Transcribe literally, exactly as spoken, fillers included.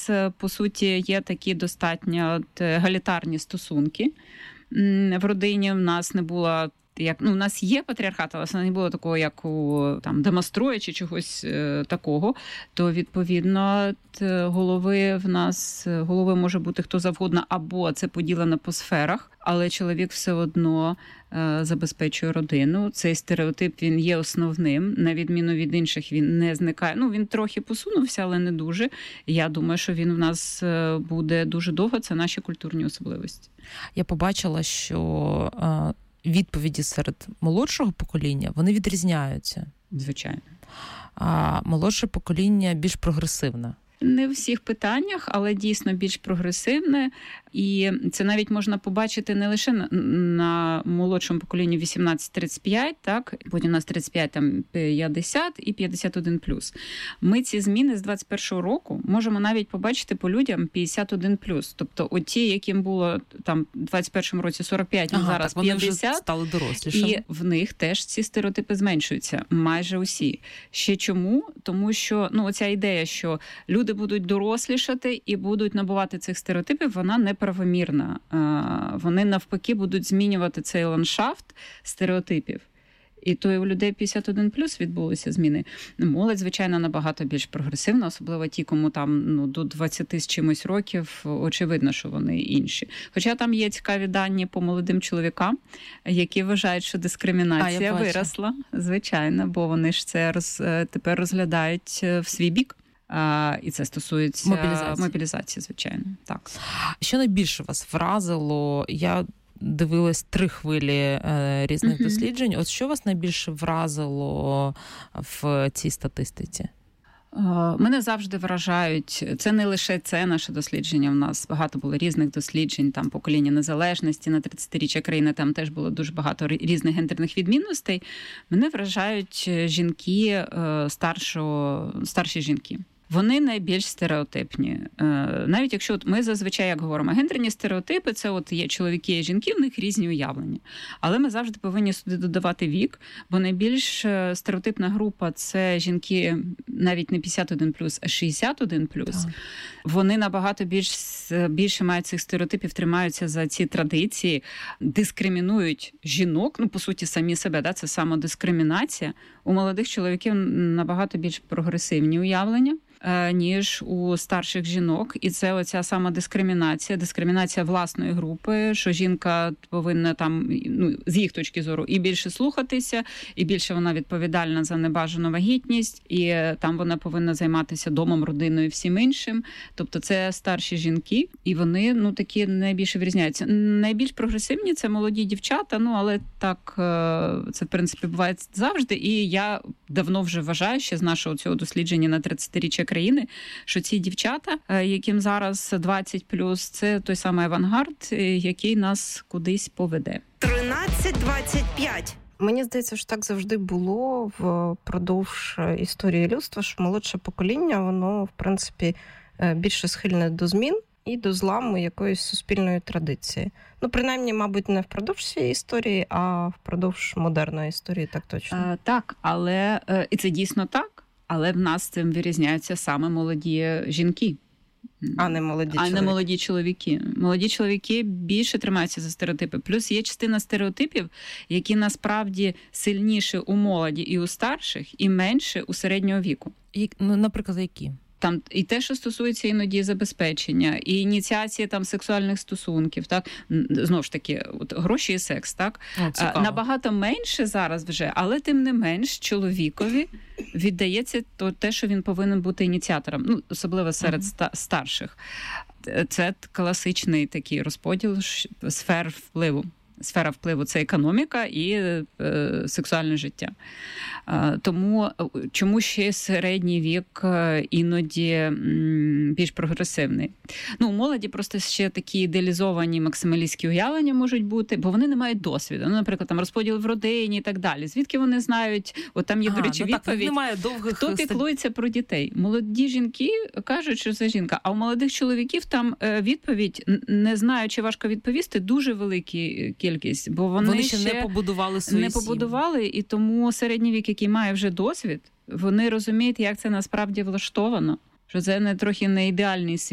нас, по суті, є такі достатньо от, егалітарні стосунки в родині. В нас не було як, ну, у нас є патріархат, але це не було такого, як у там Домострої чи чогось е, такого, то, відповідно, голови в нас, голови може бути хто завгодно, або це поділено по сферах, але чоловік все одно е, забезпечує родину. Цей стереотип, він є основним, на відміну від інших, він не зникає. Ну, він трохи посунувся, але не дуже. Я думаю, що він в нас буде дуже довго, це наші культурні особливості. Я побачила, що е... відповіді серед молодшого покоління, вони відрізняються. Звичайно. А молодше покоління більш прогресивне. Не в всіх питаннях, але дійсно більш прогресивне. І це навіть можна побачити не лише на, на молодшому поколінні вісімнадцять тридцять п'ять, так? Потім у нас тридцять п'ять, там, п'ятдесят і п'ятдесят один плюс. Ми ці зміни з двадцять першого року можемо навіть побачити по людям п'ятдесят один плюс. Тобто оті, яким було там в двадцять першому році сорок п'ять, ага, зараз так, п'ятдесят. Вони вже стали дорослішими. І в них теж ці стереотипи зменшуються. Майже усі. Ще чому? Тому що, ну, оця ідея, що люди будуть дорослішати і будуть набувати цих стереотипів, вона неправомірна. Вони навпаки будуть змінювати цей ландшафт стереотипів. І то і у людей п'ятдесят один плюс відбулися зміни. Молодь, звичайно, набагато більш прогресивна, особливо ті, кому там ну, до двадцяти з чимось років, очевидно, що вони інші. Хоча там є цікаві дані по молодим чоловікам, які вважають, що дискримінація а, виросла, звичайно, бо вони ж це роз, тепер розглядають в свій бік. А, і це стосується мобілізації. мобілізації, звичайно. Так. Що найбільше вас вразило? Я дивилась три хвилі е, різних uh-huh. досліджень. От що вас найбільше вразило в цій статистиці? Мене завжди вражають, це не лише це наше дослідження, у нас багато було різних досліджень, там покоління незалежності, на тридцятиріччя країни, там теж було дуже багато різних гендерних відмінностей. Мене вражають жінки, старшого, старші жінки. Вони найбільш стереотипні. Навіть якщо от ми зазвичай, як говоримо, гендерні стереотипи, це от є чоловіки і жінки, в них різні уявлення. Але ми завжди повинні сюди додавати вік, бо найбільш стереотипна група – це жінки навіть не п'ятдесят один плюс, а шістдесят один плюс. Так. Вони набагато більш, більше мають цих стереотипів, тримаються за ці традиції, дискримінують жінок, ну, по суті, самі себе, да? Це самодискримінація. У молодих чоловіків набагато більш прогресивні уявлення, ніж у старших жінок. І це оця сама дискримінація, дискримінація власної групи, що жінка повинна там, ну, з їх точки зору, і більше слухатися, і більше вона відповідальна за небажану вагітність, і там вона повинна займатися домом, родиною і всім іншим. Тобто це старші жінки, і вони, ну, такі найбільше вирізняються. Найбільш прогресивні – це молоді дівчата, ну, але так, це, в принципі, буває завжди. І я давно вже вважаю, ще з нашого цього дослідження на тридцятиріччя країни, що ці дівчата, яким зараз двадцять плюс, це той самий авангард, який нас кудись поведе. тринадцять двадцять п'ять. Мені здається, що так завжди було впродовж історії людства, що молодше покоління, воно, в принципі, більше схильне до змін і до зламу якоїсь суспільної традиції. Ну, принаймні, мабуть, не впродовж цієї історії, а впродовж модерної історії, так точно. А, так, але, і це дійсно так, але в нас цим вирізняються саме молоді жінки. А не молоді а чоловіки. не молоді чоловіки. Молоді чоловіки більше тримаються за стереотипи. Плюс є частина стереотипів, які насправді сильніші у молоді і у старших, і менше у середнього віку. І, ну, наприклад, які? Там і те, що стосується іноді забезпечення, і ініціації там сексуальних стосунків, так, знову ж таки, от, гроші і секс, так, О, набагато менше зараз вже, але тим не менш чоловікові віддається то те, що він повинен бути ініціатором, ну, особливо серед uh-huh. старших. Це класичний такий розподіл сфер впливу. Сфера впливу – це економіка і е, сексуальне життя. Е, тому чому ще середній вік іноді м, більш прогресивний? Ну, у молоді просто ще такі ідеалізовані максималістські уявлення можуть бути, бо вони не мають досвіду. Ну, наприклад, там розподіл в родині і так далі. Звідки вони знають? От там є, ага, до речі, ну, відповідь. Так, немає довгих... Хто піклується про дітей? Молоді жінки кажуть, що це жінка. А у молодих чоловіків там відповідь, не знаю, чи важко відповісти, дуже великі кількість, бо вони, вони ще, ще не побудували свої не побудували, і тому середній вік, який має вже досвід, вони розуміють, як це насправді влаштовано, що це не трохи не ідеальний світ.